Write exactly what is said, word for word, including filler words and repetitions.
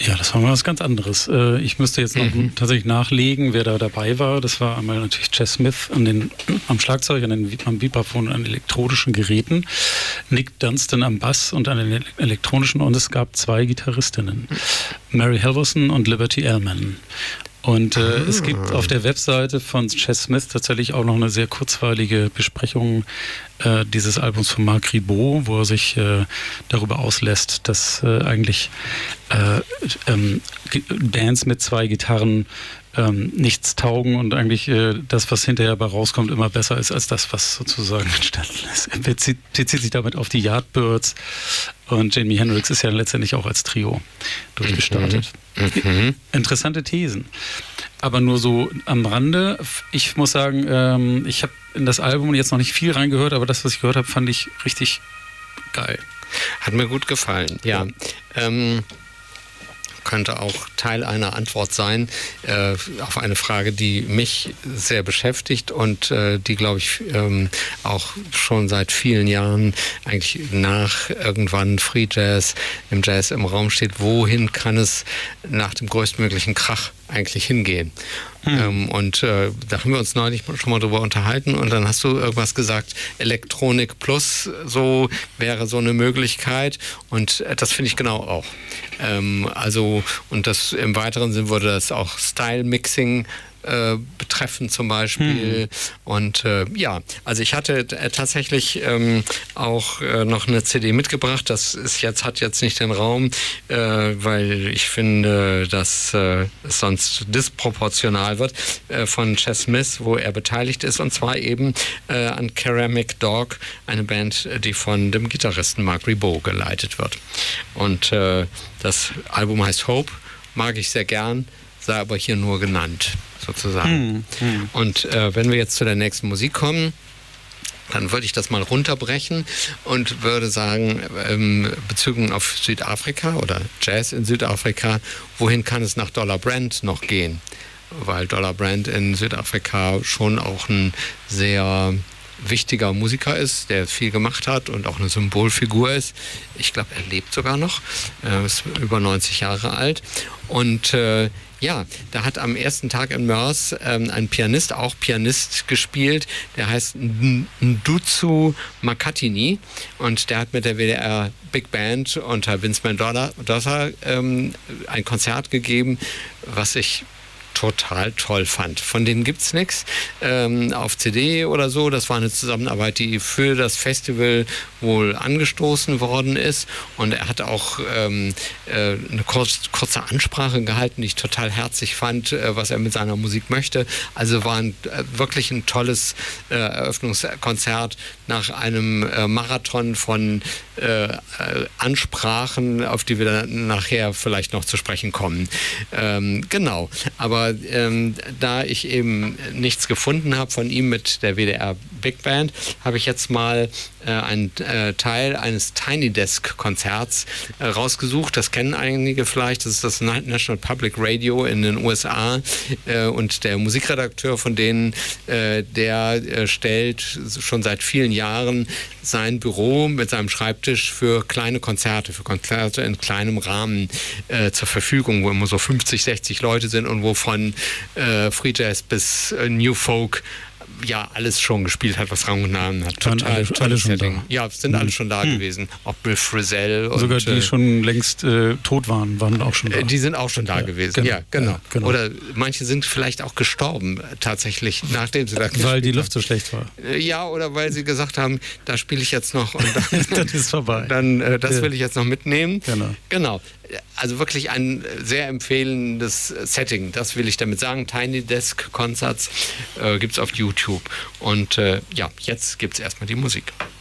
Ja, das war mal was ganz anderes. Ich müsste jetzt noch mhm. tatsächlich nachlegen, wer da dabei war. Das war einmal natürlich Chess Smith an den, am Schlagzeug, an den, am Vibraphon und an elektronischen Geräten, Nick Dunstan am Bass und an den elektronischen, und es gab zwei Gitarristinnen, Mary Halvorson und Liberty Ellman. Und äh, ah. es gibt auf der Webseite von Chess Smith tatsächlich auch noch eine sehr kurzweilige Besprechung äh, dieses Albums von Marc Ribot, wo er sich äh, darüber auslässt, dass äh, eigentlich äh, ähm, Bands mit zwei Gitarren ähm, nichts taugen und eigentlich äh, das, was hinterher bei rauskommt, immer besser ist als das, was sozusagen entstanden ist. Er bezieht, bezieht sich damit auf die Yardbirds, und Jimi Hendrix ist ja letztendlich auch als Trio durchgestartet. Mhm. Mhm. Interessante Thesen. Aber nur so am Rande. Ich muss sagen, ähm, ich habe in das Album jetzt noch nicht viel reingehört, aber das, was ich gehört habe, fand ich richtig geil. Hat mir gut gefallen, ja. ja. Ähm, könnte auch Teil einer Antwort sein äh, auf eine Frage, die mich sehr beschäftigt und äh, die, glaube ich, ähm, auch schon seit vielen Jahren eigentlich nach irgendwann Free Jazz, im Jazz im Raum steht. Wohin kann es nach dem größtmöglichen Krach eigentlich hingehen? Hm. Ähm, und äh, da haben wir uns neulich schon mal drüber unterhalten, und dann hast du irgendwas gesagt, Elektronik Plus, so wäre so eine Möglichkeit, und äh, das finde ich genau auch. Ähm, also, und das im weiteren Sinn würde das auch Style Mixing äh, betreffen zum Beispiel. Hm. Und äh, ja, also ich hatte äh, tatsächlich ähm, auch äh, noch eine C D mitgebracht. Das ist jetzt, hat jetzt nicht den Raum, äh, weil ich finde, dass äh, es sonst disproportional wird, äh, von Chess Smith, wo er beteiligt ist, und zwar eben äh, an Ceramic Dog, eine Band, die von dem Gitarristen Marc Ribot geleitet wird. Und äh, das Album heißt Hope, mag ich sehr gern, sei aber hier nur genannt, sozusagen. Hm, hm. Und äh, wenn wir jetzt zu der nächsten Musik kommen, dann würde ich das mal runterbrechen und würde sagen, ähm, bezogen auf Südafrika oder Jazz in Südafrika, wohin kann es nach Dollar Brand noch gehen? Weil Dollar Brand in Südafrika schon auch ein sehr wichtiger Musiker ist, der viel gemacht hat und auch eine Symbolfigur ist. Ich glaube, er lebt sogar noch, er ist über neunzig Jahre alt. Und äh, ja, da hat am ersten Tag in Moers ähm, ein Pianist, auch Pianist, gespielt, der heißt Ndutsu Makatini, und der hat mit der W D R Big Band unter Vince Mendoza ähm, ein Konzert gegeben, was ich total toll fand. Von denen gibt es nichts ähm, auf C D oder so. Das war eine Zusammenarbeit, die für das Festival wohl angestoßen worden ist. Und er hat auch ähm, äh, eine kurz, kurze Ansprache gehalten, die ich total herzig fand, äh, was er mit seiner Musik möchte. Also war ein, äh, wirklich ein tolles äh, Eröffnungskonzert nach einem äh, Marathon von äh, Ansprachen, auf die wir dann nachher vielleicht noch zu sprechen kommen. Ähm, genau. Aber ähm, da ich eben nichts gefunden habe von ihm mit der W D R Big Band, habe ich jetzt mal äh, einen äh, Teil eines Tiny Desk Konzerts äh, rausgesucht. Das kennen einige vielleicht. Das ist das National Public Radio in den U S A. Äh, und der Musikredakteur von denen, äh, der äh, stellt schon seit vielen Jahren sein Büro mit seinem Schreibtisch für kleine Konzerte, für Konzerte in kleinem Rahmen äh, zur Verfügung, wo immer so fünfzig, sechzig Leute sind und wo von äh, Free Jazz bis äh, New Folk ja alles schon gespielt hat, was Rang und Namen hat. Total alle, tolles alle Setting. Ja, sind mhm. alle schon da hm. gewesen. Auch Bill Frisell. Sogar und, die äh, schon längst äh, tot waren, waren auch schon da. Die sind auch schon da ja, gewesen. Genau. Ja, genau. Ja, genau. Oder manche sind vielleicht auch gestorben, tatsächlich, nachdem sie da Weil die Luft so schlecht war. Ja, oder weil sie gesagt haben, da spiele ich jetzt noch und dann, das ist vorbei. Dann, äh, das ja. will ich jetzt noch mitnehmen. Genau. Genau. Also wirklich ein sehr empfehlendes Setting, das will ich damit sagen. Tiny Desk Concerts äh, gibt es auf YouTube. Und äh, ja, jetzt gibt es erstmal die Musik.